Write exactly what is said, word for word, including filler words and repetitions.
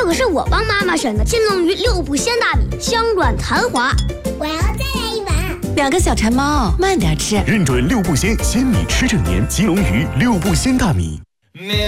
可是我帮妈妈选的金龙鱼六步鲜大米，香软弹滑。 我要再来一碗。 两个小馋猫，慢点吃。 认准六步鲜，鲜米吃正年，金龙鱼六步鲜大米。